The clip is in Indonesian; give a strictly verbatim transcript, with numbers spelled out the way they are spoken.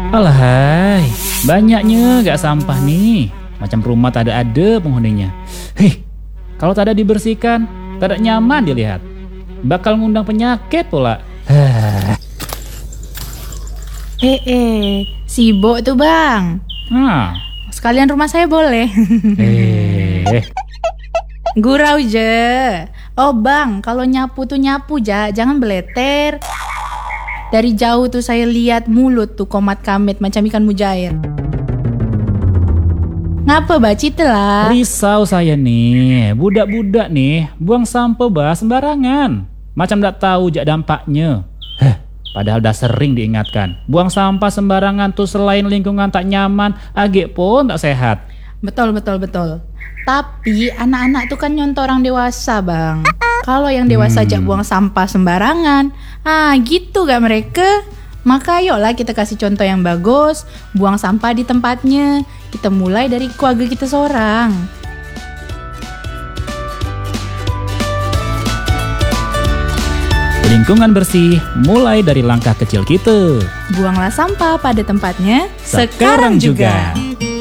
Alahai, banyaknya gak sampah nih. Macam rumah tak ada-ada penghuninya. Hei, kalau tak ada dibersihkan, tak ada nyaman dilihat. Bakal ngundang penyakit pula. Eh, eh, sibuk tuh bang. Hah. Sekalian rumah saya boleh. Eh, Gurau je. Oh bang, kalau nyapu tuh nyapu ja, jangan beleter. Dari jauh tuh saya lihat mulut tuh komat kamit macam ikan mujair. Ngapa baci telah? risau saya nih. Budak-budak nih, buang sampah bah sembarangan. Macam tak tahu jak dampaknya. Heh, padahal dah sering diingatkan. Buang sampah sembarangan tuh selain lingkungan tak nyaman, agak pun tak sehat. Betul, betul, betul. Tapi anak-anak tuh kan nyontoh orang dewasa bang. Kalau yang dewasa Hmm. jak buang sampah sembarangan, ah gitu gak mereka? Maka ayolah kita kasih contoh yang bagus, buang sampah di tempatnya. Kita mulai dari keluarga kita seorang. Lingkungan bersih mulai dari langkah kecil kita. Buanglah sampah pada tempatnya Sekarang juga.